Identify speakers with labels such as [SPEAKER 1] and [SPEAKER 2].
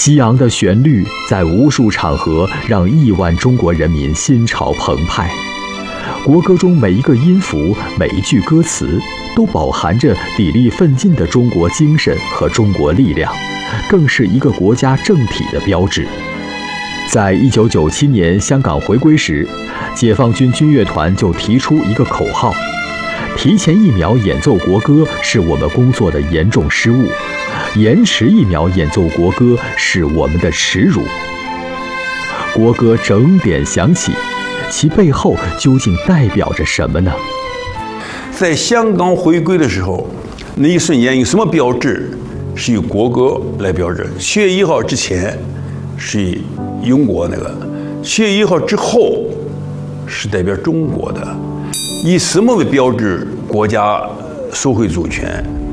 [SPEAKER 1] 激昂的旋律在无数场合让亿万中国人民心潮澎湃。国歌中每一个音符、每一句歌词，都饱含着砥砺奋进的中国精神和中国力量，更是一个国家政体的标志。在1997年香港回归时，解放军军乐团就提出一个口号：提前1秒演奏国歌是我们工作的严重失误，延迟1秒演奏国歌是我们的耻辱。国歌整点响起，其背后究竟代表着什么呢？
[SPEAKER 2] 在香港回归的时候，那一瞬间有什么标志是以国歌来标志？7月1号之前是以英国那个，7月1号之后是代表中国的。以什么为标志？国家收回主权。